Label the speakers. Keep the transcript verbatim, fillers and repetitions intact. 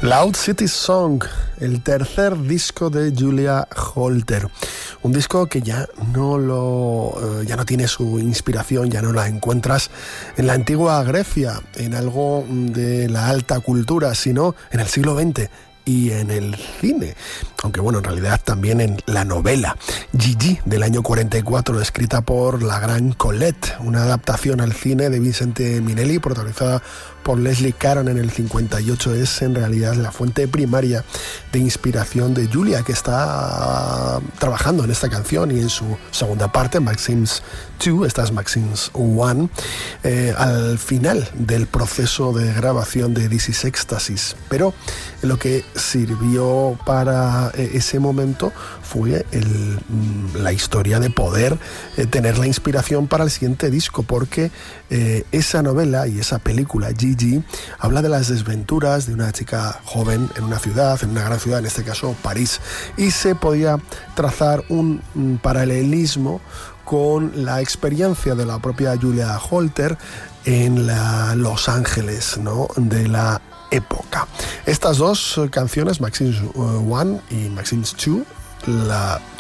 Speaker 1: Loud City Song, el tercer disco de Julia Holter. Un disco que ya no lo, ya no tiene su inspiración, ya no la encuentras en la antigua Grecia, en algo de la alta cultura, sino en el siglo veinte. Y en el cine, aunque bueno, en realidad también en la novela Gigi del año cuarenta y cuatro, escrita por la gran Colette, una adaptación al cine de Vincente Minnelli, protagonizada por Leslie Caron en el cincuenta y ocho, es en realidad la fuente primaria de inspiración de Julia, que está trabajando en esta canción y en su segunda parte, Maxims dos, esta es Maxims uno, eh, al final del proceso de grabación de This is Ecstasy. Pero lo que sirvió para eh, ese momento fue el, la historia de poder eh, tener la inspiración para el siguiente disco, porque eh, esa novela y esa película Gigi habla de las desventuras de una chica joven en una ciudad, en una gran ciudad, en este caso París, y se podía trazar un, un paralelismo con la experiencia de la propia Julia Holter en la Los Ángeles, ¿no?, de la época. Estas dos canciones, Maxims uno y Maxims dos, la